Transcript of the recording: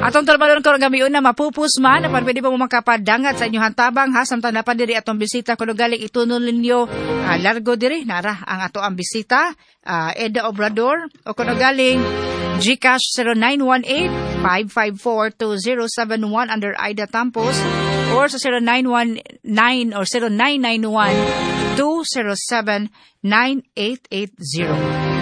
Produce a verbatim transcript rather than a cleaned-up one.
Atong talbalon ko gamiyon na mapupus man, apan pwede pa mo makapadangat sa inyong tabang ha, samtang napan diri atong bisita kuno galing itunon ninyo uh, largo diri nara ang ato ang bisita, uh, Eda Obrador o kuno galing GCash zero nine one eight, five five four, two zero seven one under Aida Tampos or sa zero nine one nine or zero nine nine one, two zero seven, nine eight eight zero.